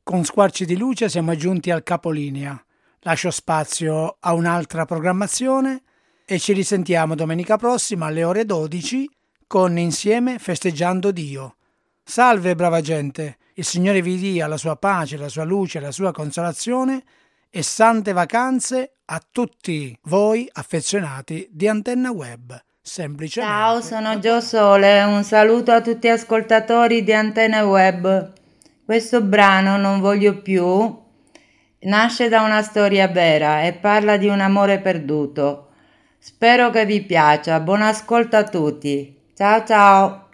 Con Squarci di Luce siamo giunti al capolinea. Lascio spazio a un'altra programmazione e ci risentiamo domenica prossima alle ore 12 con Insieme Festeggiando Dio. Salve brava gente, il Signore vi dia la sua pace, la sua luce, la sua consolazione e sante vacanze a tutti voi affezionati di Antenna Web. Semplicemente. Ciao, sono Gio Sole, un saluto a tutti gli ascoltatori di Antenne Web. Questo brano, Non voglio più, nasce da una storia vera e parla di un amore perduto. Spero che vi piaccia, buon ascolto a tutti. Ciao ciao!